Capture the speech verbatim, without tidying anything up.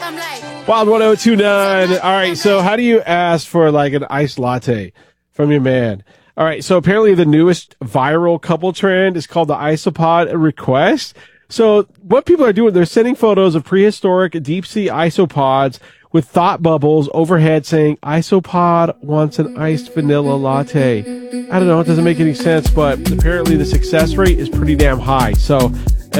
Wild one oh two nine. All right, so how do you ask for like an iced latte from your man? All right, so apparently the newest viral couple trend is called the isopod request. So what people are doing, they're sending photos of prehistoric deep sea isopods with thought bubbles overhead saying, isopod wants an iced vanilla latte. I don't know, it doesn't make any sense, but apparently the success rate is pretty damn high. So